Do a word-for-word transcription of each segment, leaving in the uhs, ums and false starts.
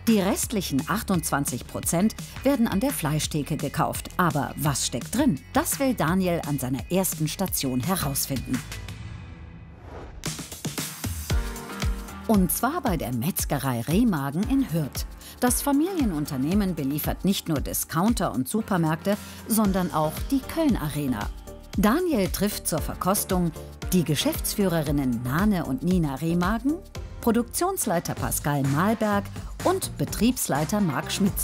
Die restlichen achtundzwanzig Prozent werden an der Fleischtheke gekauft. Aber was steckt drin? Das will Daniel an seiner ersten Station herausfinden. Und zwar bei der Metzgerei Rehmagen in Hürth. Das Familienunternehmen beliefert nicht nur Discounter und Supermärkte, sondern auch die Köln-Arena. Daniel trifft zur Verkostung die Geschäftsführerinnen Nane und Nina Rehmagen, Produktionsleiter Pascal Mahlberg und Betriebsleiter Marc Schmitz.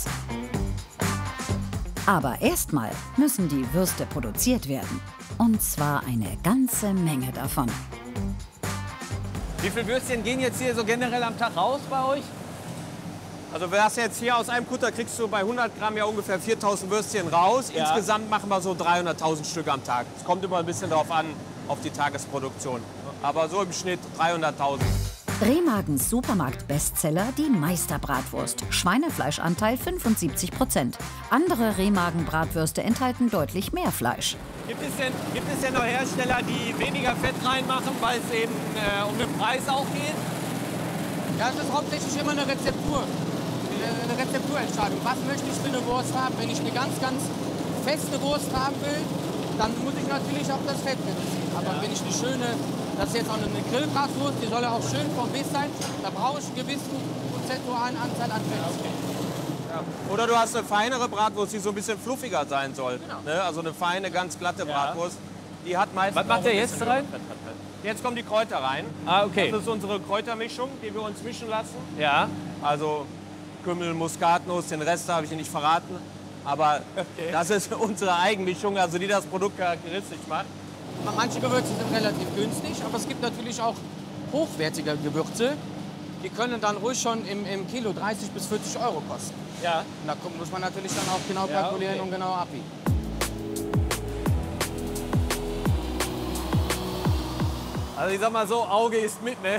Aber erstmal müssen die Würste produziert werden. Und zwar eine ganze Menge davon. Wie viele Würstchen gehen jetzt hier so generell am Tag raus bei euch? Also wir hast jetzt hier aus einem Kutter, kriegst du bei hundert Gramm ja ungefähr viertausend Würstchen raus. Ja. Insgesamt machen wir so dreihunderttausend Stück am Tag. Es kommt immer ein bisschen darauf an, auf die Tagesproduktion. Aber so im Schnitt dreihunderttausend. Rehmagens Supermarkt-Bestseller, die Meisterbratwurst. Schweinefleischanteil fünfundsiebzig Prozent. Andere Rehmagen-Bratwürste enthalten deutlich mehr Fleisch. Gibt es denn, gibt es denn noch Hersteller, die weniger Fett reinmachen, weil es eben äh, um den Preis auch geht? Ja, es ist hauptsächlich immer eine Rezeptur. Eine Rezepturentscheidung. Was möchte ich für eine Wurst haben? Wenn ich eine ganz, ganz feste Wurst haben will, dann muss ich natürlich auch das Fett reduzieren. Aber ja. wenn ich eine schöne, das ist jetzt auch eine Grillbratwurst, die soll ja auch schön vom Biss sein, da brauche ich einen gewissen prozentualen Anteil an Fett. Okay. Ja. Oder du hast eine feinere Bratwurst, die so ein bisschen fluffiger sein soll. Genau. Ne? Also eine feine, ganz glatte Ja. Bratwurst. Die hat meistens. Was macht der jetzt rein? Jetzt kommen die Kräuter rein. Ah, okay. Das ist unsere Kräutermischung, die wir uns mischen lassen. Ja. Also Kümmel, Muskatnuss, den Rest habe ich Ihnen nicht verraten. Aber Okay. das ist unsere Eigenmischung, also die das Produkt charakteristisch macht. Manche Gewürze sind relativ günstig, aber es gibt natürlich auch hochwertige Gewürze. Die können dann ruhig schon im, im Kilo dreißig bis vierzig Euro kosten. Ja. Und da muss man natürlich dann auch genau Ja, kalkulieren okay. und genau abwiegen. Also ich sag mal so, Auge ist mit, ne?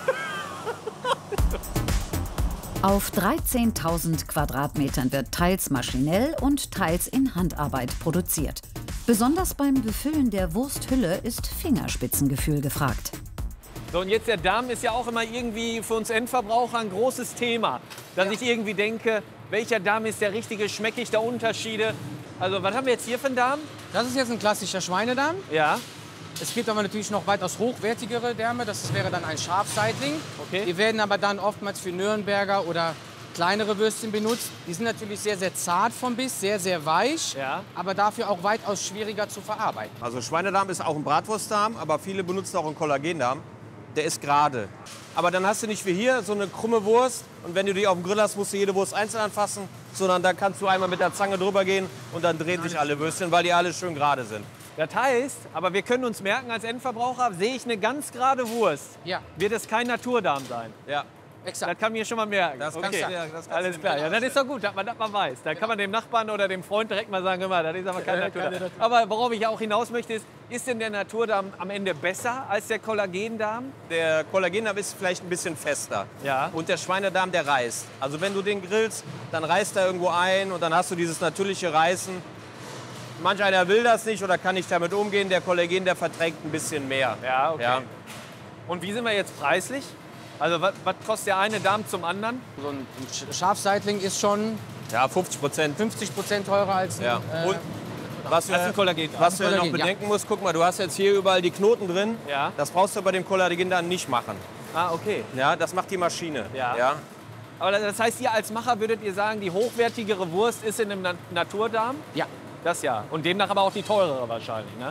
Auf dreizehntausend Quadratmetern wird teils maschinell und teils in Handarbeit produziert. Besonders beim Befüllen der Wursthülle ist Fingerspitzengefühl gefragt. So, und jetzt der Darm ist ja auch immer irgendwie für uns Endverbraucher ein großes Thema. Dass Ja. ich irgendwie denke, welcher Darm ist der richtige, schmecke ich da Unterschiede? Also was haben wir jetzt hier für einen Darm? Das ist jetzt ein klassischer Schweinedarm. Ja. Es gibt aber natürlich noch weitaus hochwertigere Därme. Das wäre dann ein Schafseitling. Okay. Die werden aber dann oftmals für Nürnberger oder kleinere Würstchen benutzt. Die sind natürlich sehr, sehr zart vom Biss, sehr, sehr weich, Ja. aber dafür auch weitaus schwieriger zu verarbeiten. Also Schweinedarm ist auch ein Bratwurstdarm, aber viele benutzen auch einen Kollagendarm. Der ist gerade. Aber dann hast du nicht wie hier so eine krumme Wurst und wenn du die auf dem Grill hast, musst du jede Wurst einzeln anfassen, sondern da kannst du einmal mit der Zange drüber gehen und dann drehen sich alle Würstchen, weil die alle schön gerade sind. Das heißt, aber wir können uns merken, als Endverbraucher sehe ich eine ganz gerade Wurst. Ja. Wird es kein Naturdarm sein. Ja. Exakt. Das kann mir schon mal merken. Das kannst okay. du dir- das kannst du Alles dir klar. genau Ja, das ist doch gut, dass man das mal weiß. Da kann man dem Nachbarn oder dem Freund direkt mal sagen, hör mal, das ist aber kein Äh, Naturdarm. keine Natur- Aber worauf ich auch hinaus möchte, ist, ist denn der Naturdarm am Ende besser als der Kollagendarm? Der Kollagendarm ist vielleicht ein bisschen fester. Ja. Und der Schweinedarm, der reißt. Also wenn du den grillst, dann reißt er irgendwo ein und dann hast du dieses natürliche Reißen. Manch einer will das nicht oder kann nicht damit umgehen. Der Kollagen, der verträgt ein bisschen mehr. Ja, okay. Ja. Und wie sind wir jetzt preislich? Also was, was kostet der eine Darm zum anderen? So ein Sch- Schafseitling ist schon Ja, fünfzig Prozent. fünfzig Prozent teurer als ein, Ja. äh, Und was du, Das ist ein Kollagen. was du noch Kollagen, ja. bedenken musst, guck mal, du hast jetzt hier überall die Knoten drin. Ja. Das brauchst du bei dem Kollagendarm nicht machen. Ah, okay. Ja, das macht die Maschine. Ja. Ja. Aber das heißt, ihr als Macher würdet ihr sagen, die hochwertigere Wurst ist in einem Na- Naturdarm? ja. Das ja. Und demnach aber auch die teurere wahrscheinlich, ne?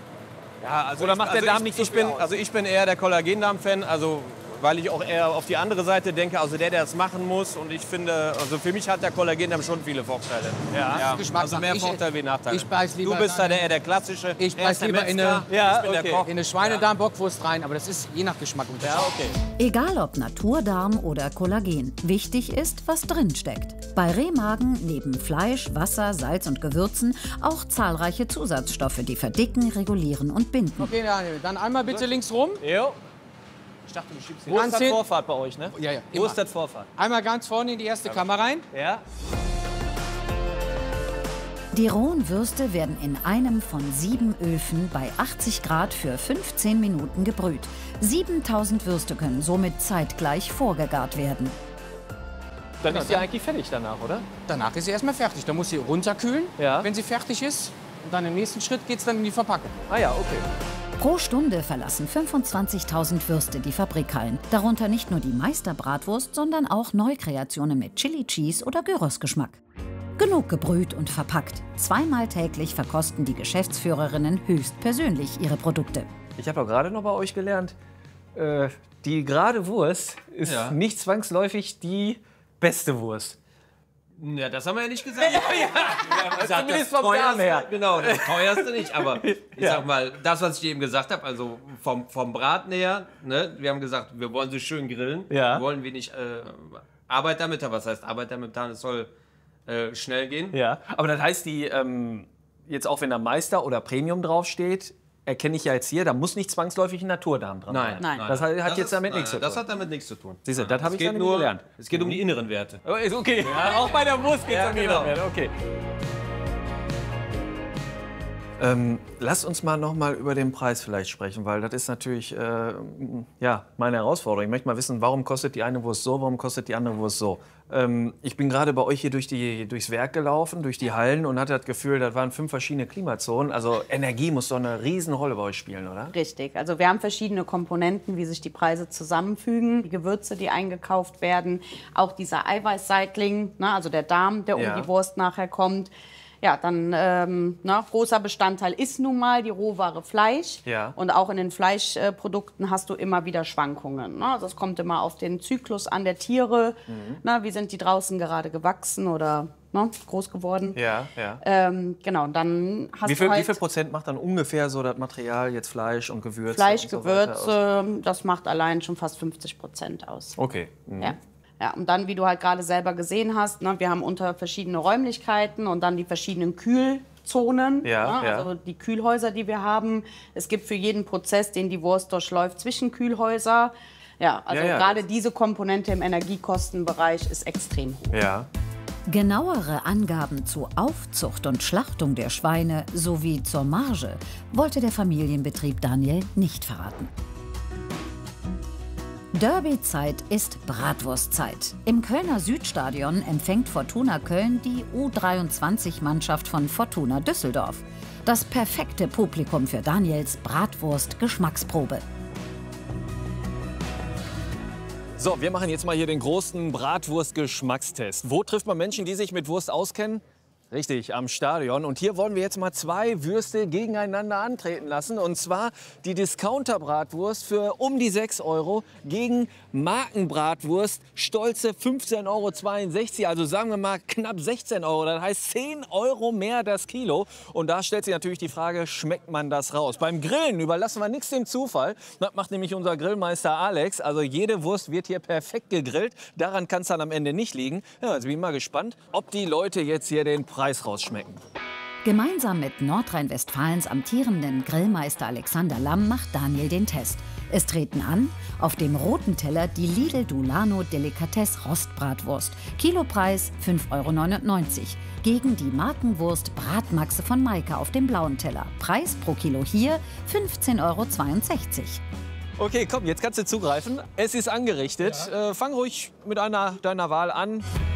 Ja, also Oder ich- macht der also Darm ich, nicht so ich viel bin, aus? Also ich bin eher der Kollagendarm-Fan, also weil ich auch eher auf die andere Seite denke, also der, der es machen muss. Und ich finde, also für mich hat der Kollagendarm schon viele Vorteile. Ja. Geschmackssache. also mehr Ich- Vorteile wie Nachteile. ich beiß lieber du bist da in der, eine- eher der klassische. Ich Er beiß ist der lieber in Metzger, eine- Ja, ich bin okay. der Koch. In eine Schweinedarm-Bockwurst rein, aber das ist je nach Geschmack unterschiedlich. Ja, okay. Egal ob Naturdarm oder Kollagen, wichtig ist, was drin steckt. Bei Rehmagen neben Fleisch, Wasser, Salz und Gewürzen auch zahlreiche Zusatzstoffe, die verdicken, regulieren und binden. Okay, Daniel, dann einmal bitte links rum. Jo. Ich dachte, du schiebst Wo ist das Anziehen. Vorfahrt bei euch, ne? Ja, ja, Wo immer. ist das Vorfahrt? Einmal ganz vorne in die erste Kammer rein. Ja. Die rohen Würste werden in einem von sieben Öfen bei achtzig Grad für fünfzehn Minuten gebrüht. siebentausend Würste können somit zeitgleich vorgegart werden. Dann Genau, ist sie eigentlich fertig danach, oder? Danach ist sie erstmal fertig. Dann muss sie runterkühlen, Ja. wenn sie fertig ist. Und dann im nächsten Schritt geht es dann in die Verpackung. Ah ja, okay. Pro Stunde verlassen fünfundzwanzigtausend Würste die Fabrikhallen. Darunter nicht nur die Meisterbratwurst, sondern auch Neukreationen mit Chili Cheese oder Gyros-Geschmack. Genug gebrüht und verpackt. Zweimal täglich verkosten die Geschäftsführerinnen höchstpersönlich ihre Produkte. Ich habe doch gerade noch bei euch gelernt, äh, die gerade Wurst ist Ja. nicht zwangsläufig die beste Wurst. Ja, das haben wir ja nicht gesagt. Ja, ja. ja zumindest vom Darm her. Genau, das teuerste nicht. Aber ich Ja. sag mal, das, was ich dir eben gesagt habe, also vom, vom Braten her, ne, wir haben gesagt, wir wollen sie schön grillen. Ja. Wir wollen wenig äh, Arbeit damit haben. Was heißt Arbeit damit haben? Es soll äh, schnell gehen. Ja, aber das heißt, die ähm, jetzt auch wenn da Meister oder Premium draufsteht, erkenne ich ja jetzt hier, da muss nicht zwangsläufig ein Naturdarm dran Nein, sein. Nein. Das hat, hat Das jetzt ist- damit nein, nichts zu nein, tun. Das hat damit nichts zu tun. Siehst du, das Es habe ich geht ja nämlich nur, gelernt. es geht um die inneren Werte. Oh, ist okay. Auch bei der Wurst geht es Ja, um die genau. Werte. Okay. Ähm, lasst uns mal noch mal über den Preis vielleicht sprechen, weil das ist natürlich äh, ja, meine Herausforderung. Ich möchte mal wissen, warum kostet die eine Wurst so, warum kostet die andere Wurst so. Ähm, ich bin gerade bei euch hier durch die, durchs Werk gelaufen, durch die Hallen und hatte das Gefühl, das waren fünf verschiedene Klimazonen. Also Energie muss doch eine Riesenrolle bei euch spielen, oder? Richtig. Also wir haben verschiedene Komponenten, wie sich die Preise zusammenfügen. Die Gewürze, die eingekauft werden, auch dieser Eiweißseitling, ne, also der Darm, der Ja. um die Wurst nachher kommt. Ja, dann ähm, ne, großer Bestandteil ist nun mal die Rohware Fleisch. Ja. Und auch in den Fleischprodukten hast du immer wieder Schwankungen. Ne? Also es kommt immer auf den Zyklus an der Tiere. Mhm. Ne, wie sind die draußen gerade gewachsen oder ne, groß geworden? Ja, ja. Ähm, genau, und dann hast Wie viel, du halt wie viel Prozent macht dann ungefähr so das Material, jetzt Fleisch und Gewürze? Fleisch, und so weiter aus? Gewürze, das macht allein schon fast fünfzig Prozent aus. Okay. Mhm. Ja. Ja, und dann, wie du halt gerade selber gesehen hast, ne, wir haben unter verschiedene Räumlichkeiten und dann die verschiedenen Kühlzonen, Ja, ne, ja. also die Kühlhäuser, die wir haben. Es gibt für jeden Prozess, den die Wurst durchläuft, Zwischenkühlhäuser. Ja, also Ja, ja, gerade das- diese Komponente im Energiekostenbereich ist extrem hoch. Ja. Genauere Angaben zu Aufzucht und Schlachtung der Schweine sowie zur Marge wollte der Familienbetrieb Daniel nicht verraten. Derby-Zeit ist Bratwurstzeit. Im Kölner Südstadion empfängt Fortuna Köln die U dreiundzwanzig-Mannschaft von Fortuna Düsseldorf. Das perfekte Publikum für Daniels Bratwurst-Geschmacksprobe. So, wir machen jetzt mal hier den großen Bratwurst-Geschmackstest. Wo trifft man Menschen, die sich mit Wurst auskennen? Richtig, am Stadion. Und hier wollen wir jetzt mal zwei Würste gegeneinander antreten lassen. Und zwar die Discounter-Bratwurst für um die sechs Euro gegen Markenbratwurst, stolze fünfzehn Euro zweiundsechzig. Also sagen wir mal knapp sechzehn Euro. Das heißt zehn Euro mehr das Kilo. Und da stellt sich natürlich die Frage, schmeckt man das raus? Beim Grillen überlassen wir nichts dem Zufall. Das macht nämlich unser Grillmeister Alex. Also jede Wurst wird hier perfekt gegrillt. Daran kann es dann am Ende nicht liegen. Ja, jetzt bin ich mal gespannt, ob die Leute jetzt hier den Preis rausschmecken. Gemeinsam mit Nordrhein-Westfalens amtierenden Grillmeister Alexander Lamm macht Daniel den Test. Es treten an auf dem roten Teller die Lidl Dulano Delikatesse Rostbratwurst. Kilopreis fünf Euro neunundneunzig. Gegen die Markenwurst Bratmaxe von Maika auf dem blauen Teller. Preis pro Kilo hier fünfzehn Euro zweiundsechzig. Okay, komm, jetzt kannst du zugreifen. Es ist angerichtet. Äh, fang ruhig mit einer deiner Wahl an.